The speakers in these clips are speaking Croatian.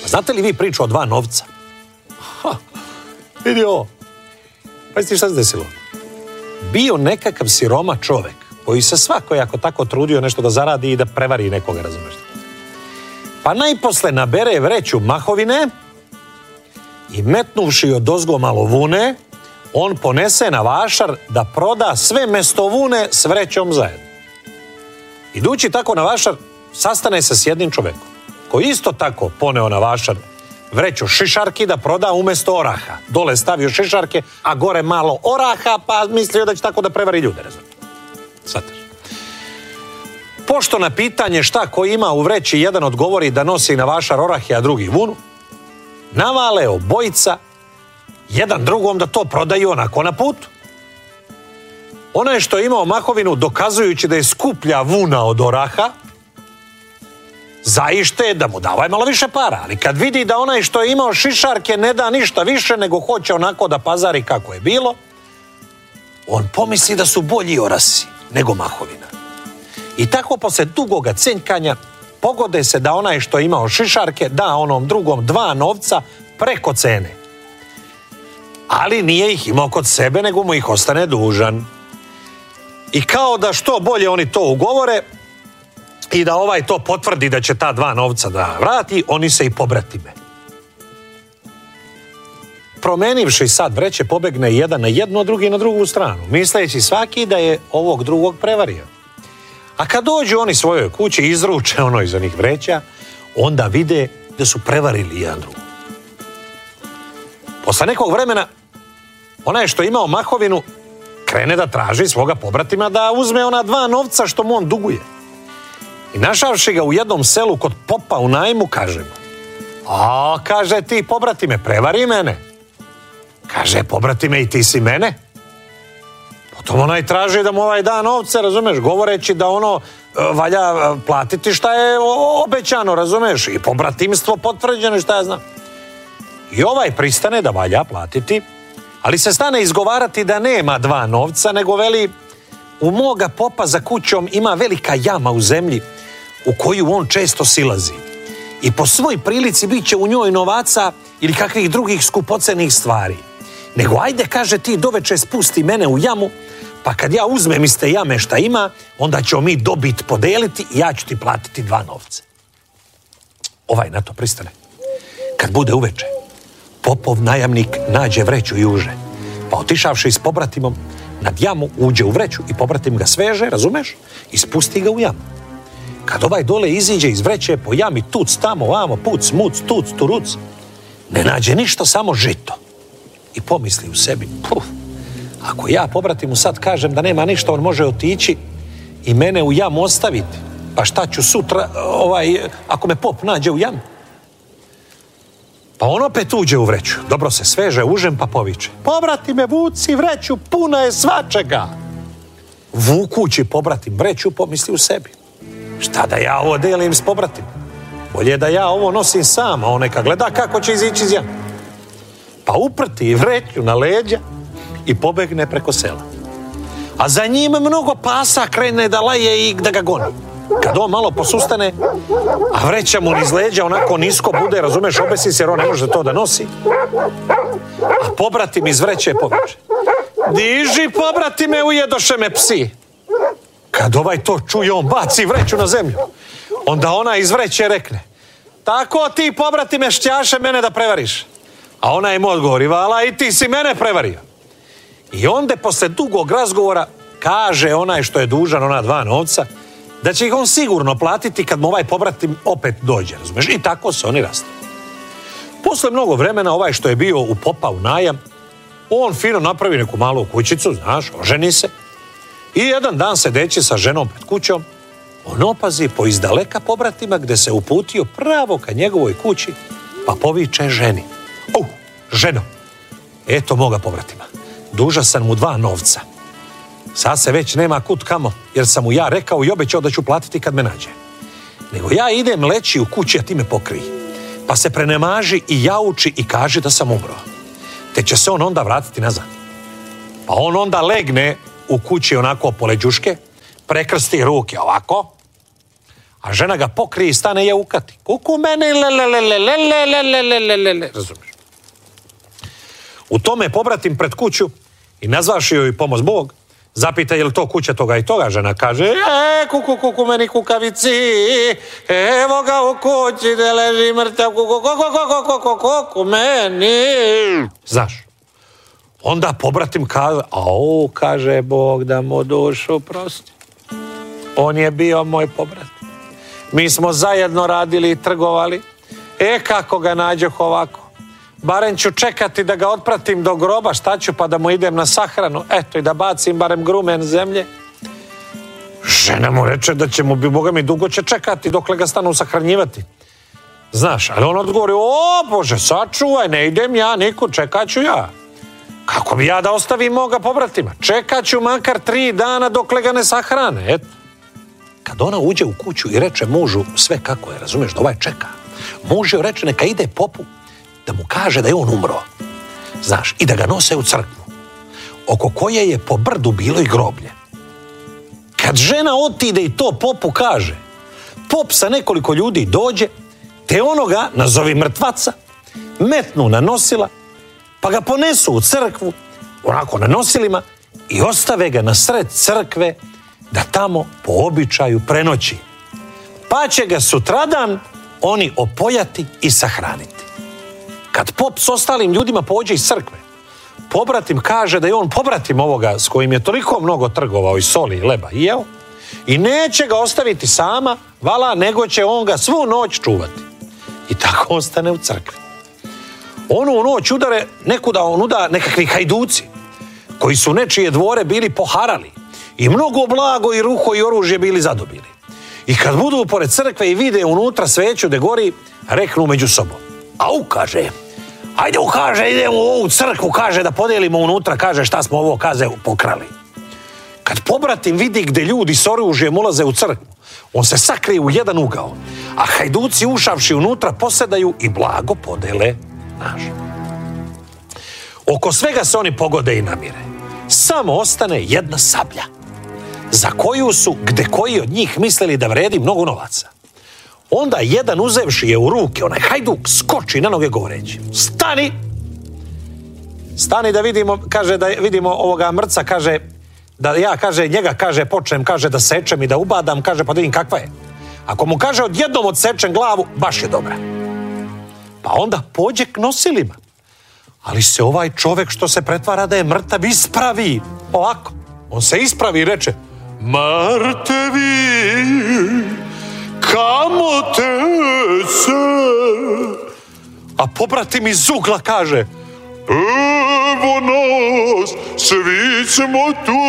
Znate li vi priču o 2 novca? Vidi ovo. Pazite šta se desilo. Bio nekakav siroma čovek koji se svakojako tako trudio nešto da zaradi i da prevari nekoga, razumeš? Pa najposle nabere vreću mahovine i metnuvši odozgo malo vune, on ponese na vašar da proda sve mesto vune s vrećom zajedno. Idući tako na vašar, sastane se s jednim čovekom, koji isto tako poneo na vašar vreću šišarki da proda umesto oraha. Dole stavio šišarke, a gore malo oraha, pa mislio da će tako da prevari ljude, razumiješ? Shvataš? Pošto na pitanje šta ko ima u vreći, jedan odgovori da nosi na vašar orahe, a drugi vunu, navale obojica jedan drugom da to prodaju onako na putu. Onaj što je imao mahovinu, dokazujući da je skuplja vuna od oraha, zaište da mu davaj malo više para, ali kad vidi da onaj što je imao šišarke ne da ništa više, nego hoće onako da pazari kako je bilo, on pomisli da su bolji orasi nego mahovina. I tako posle dugoga cenjkanja pogode se da onaj što je imao šišarke da onom drugom 2 novca preko cene. Ali nije ih imao kod sebe, nego mu ih ostane dužan. I kao da što bolje oni to ugovore i da ovaj to potvrdi da će ta 2 novca da vrati, oni se i pobratime. Promenivši sad vreće, pobegne jedan na jednu, a drugi na drugu stranu, misleći svaki da je ovog drugog prevario. A kad dođu oni svojoj kući, izruče ono iz onih vreća, onda vide da su prevarili jedan drugog. Posle nekog vremena, onaj što je imao mahovinu krene da traži svoga pobratima da uzme ona 2 novca što mu on duguje. I našavši ga u jednom selu kod popa u najmu, kaže mu: "A, kaže, ti pobratime, prevari mene." Kaže: "Pobratime, i ti si mene." Potom onaj traži da mu ovaj da novce, razumeš, govoreći da ono valja platiti šta je obećano, razumeš, i pobratimstvo potvrđeno, šta ja znam. I ovaj pristane da valja platiti, ali se stane izgovarati da nema 2 novca, nego veli: "U moga popa za kućom ima velika jama u zemlji u koju on često silazi. I po svoj prilici bit će u njoj novaca ili kakvih drugih skupocenih stvari. Nego ajde, kaže, ti doveče spusti mene u jamu, pa kad ja uzmem iz te jame šta ima, onda ćemo mi dobit podeliti i ja ću ti platiti 2 novce." Ovaj na to pristane. Kad bude uveče, popov najamnik nađe vreću i uže, pa otišavši s pobratimom nad jamu, uđe u vreću i pobratim ga sveže, razumeš, i spusti ga u jamu. Kad ovaj dole iziđe iz vreće po jami, tuc tamo, vamo, puc, muc, tuc, turuc, ne nađe ništa, samo žito. I pomisli u sebi: "Ako ja pobratimu sad kažem da nema ništa, on može otići i mene u jamu ostaviti. Pa šta ću sutra, ako me pop nađe u jamu?" Pa on opet uđe u vreću, dobro se sveže užem, pa poviče: "Pobratime, vuci vreću, puna je svačega." Vukući pobratim vreću, pomisli u sebi: "Šta da ja ovo delim s pobratim? Bolje da ja ovo nosim sam, a on neka gleda kako će izići iz jame." Pa uprti vreću na leđa i pobegne preko sela. A za njim mnogo pasa krene da laje i da ga goni. Kad on malo posustane, a vreća mu iz leđa onako nisko bude, razumeš, obesi se jer on ne može to da nosi. A pobratim iz vreće poviče: "Diži, pobratime, ujedoše me psi." Kad ovaj to čuje, on baci vreću na zemlju. Onda ona iz vreće rekne: "Tako ti, pobratime, štjaše mene da prevariš." A ona im odgovori: "Vala, i ti si mene prevario." I onda posle dugog razgovora kaže onaj što je dužan ona 2 novca da će ih on sigurno platiti kad mu ovaj pobratim opet dođe, razumiješ? I tako se oni rastaju. Posle mnogo vremena ovaj što je bio u popa u najam, on fino napravi neku malu kućicu, znaš, oženi se. I jedan dan sedeći sa ženom pred kućom, on opazi po izdaleka pobratima gde se uputio pravo ka njegovoj kući, pa poviče ženi: "Ženo, eto moga pobratima, dužan sam mu 2 novca. Sad se već nema kud kamo, jer sam mu ja rekao i obećao da ću platiti kad me nađe. Nego ja idem leći u kući, a ti me pokrij. Pa se prenemaži i jauči i kaži da sam umro. Te će se on onda vratiti nazad." Pa on onda legne u kući onako poleđuške, prekrsti ruke ovako, a žena ga pokrije i stane jaukati. Kuku mene, razumiješ? U tome pobratim pred kuću i nazvaši joj pomoz Bog, zapita je li to kuća toga i toga, žena kaže, kuku meni kukavici, evo ga u kući da leži mrtav, kuku meni. Znaš, onda pobratim kaže, kaže Bog da mu dušu prosti. On je bio moj pobrat. Mi smo zajedno radili i trgovali. Kako ga nađoh ovako. Barem ću čekati da ga otpratim do groba, šta ću pa da mu idem na sahranu. Eto i da bacim barem grumen zemlje. Žena mu reče da će mu, Boga mi, dugo će čekati dokle ga stanu sahranjivati. Znaš, ali on odgovori, Bože, sačuvaj, ne idem ja nikud, čekat ću ja. Kako bi ja da ostavim moga pobratima? Čekat ću makar 3 dana dokle ga ne sahrane, eto. Kad ona uđe u kuću i reče mužu sve kako je, razumiješ, da ovaj čeka, muž joj reče neka ide popu da mu kaže da je on umro. Znaš, i da ga nose u crkvu, oko koje je po brdu bilo i groblje. Kad žena otide i to popu kaže, pop sa nekoliko ljudi dođe, te onoga, nazovi mrtvaca, metnu na nosila, pa ga ponesu u crkvu, onako na nosilima, i ostave ga na sred crkve da tamo po običaju prenoći. Pa će ga sutradan oni opojati i sahraniti. Kad pop s ostalim ljudima pođe iz crkve, pobratim kaže da je on pobratim ovoga s kojim je toliko mnogo trgovao i soli i leba i jeo, i neće ga ostaviti sama, vala, nego će on ga svu noć čuvati. I tako ostane u crkvi. Onu noć udare nekuda onuda nekakvi hajduci, koji su nečije dvore bili poharali i mnogo blago i ruho i oružje bili zadobili. I kad budu pored crkve i vide unutra sveću da gori, reknu među sobom. Kaže, ajde, kaže, idemo u ovu crkvu, kaže, da podijelimo unutra, kaže, šta smo ovo, kaže, pokrali. Kad pobratim vidi gde ljudi s oružjem ulaze u crkvu, on se sakrije u jedan ugao, a hajduci ušavši unutra posedaju i blago podele. Znaš. Oko svega se oni pogode i namire. Samo ostane jedna sablja, za koju su gde koji od njih mislili da vredi mnogo novaca. Onda jedan uzevši je u ruke, onaj hajduk skoči na noge govoreći, stani! Stani da vidimo, kaže, da vidimo ovoga mrca, kaže, da ja, kaže, njega, kaže, počnem, kaže, da sečem i da ubadam, kaže, pa da vidim kakva je. Ako mu, kaže, odjednom odsečem glavu, baš je dobra. Pa onda pođe k nosilima. Ali se ovaj čovek što se pretvara da je mrtav ispravi. Ovako. On se ispravi i reče, mrtevi, kamo te se? A pobratim iz ugla kaže, evo nas, svi smo tu.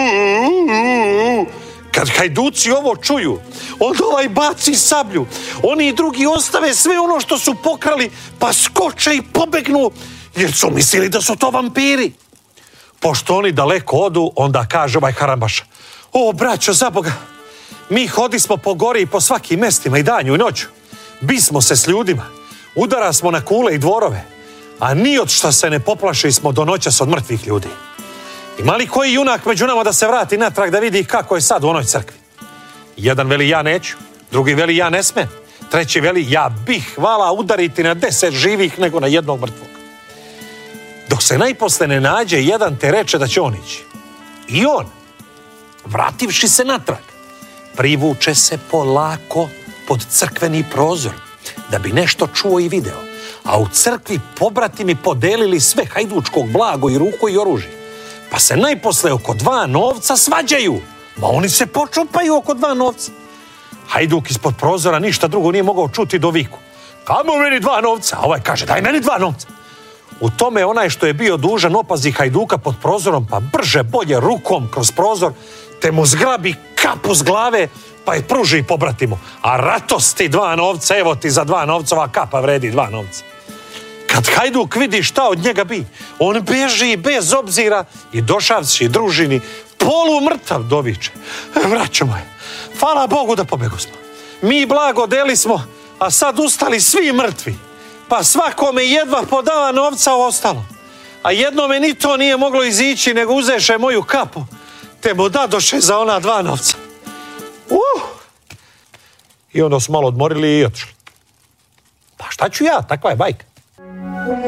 Kad hajduci ovo čuju, onda ovaj baci sablju. Oni i drugi ostave sve ono što su pokrali, pa skoče i pobegnu, jer su mislili da su to vampiri. Pošto oni daleko odu, onda kaže ovaj Harambaša, braćo, za Boga, mi hodismo po gori i po svakim mestima i danju i noću. Bismo se s ljudima, udara smo na kule i dvorove, a ni od šta se ne poplaši smo do noćas od mrtvih ljudi. Ima li koji junak među nama da se vrati natrag da vidi kako je sad u onoj crkvi? Jedan veli ja neću, drugi veli ja ne smem, treći veli ja bih vala udariti na 10 živih nego na jednog mrtvog. Dok se najposle ne nađe, jedan te reče da će on ići. I on, vrativši se natrag, privuče se polako pod crkveni prozor, da bi nešto čuo i video. A u crkvi pobratimi podelili sve hajdučkog blago i ruho i oružje. Pa se najposle oko 2 novca svađaju. Ma oni se počupaju oko 2 novca. Hajduk ispod prozora ništa drugo nije mogao čuti do viku. Kamo meni 2 novca? A ovaj kaže, daj meni 2 novca. U tome onaj što je bio dužan opazi hajduka pod prozorom, pa brže bolje rukom kroz prozor, te mu zgrabi kapu s glave, pa je pruži pobratimu. A ratosti 2 novca, evo ti za 2 novca, ova kapa vredi 2 novca. Kad hajduk vidi šta od njega bi, on beži bez obzira i došavši družini, polumrtav doviče. Braćo moje, hvala Bogu da pobegu smo. Mi blago deli smo, a sad ustali svi mrtvi. Pa svakome jedva po 2 novca ostalo. A jednome ni to nije moglo izići, nego uzeše moju kapu, te mu dadoše za ona 2 novca. I onda su malo odmorili i otišli. Pa šta ću ja, takva je bajka.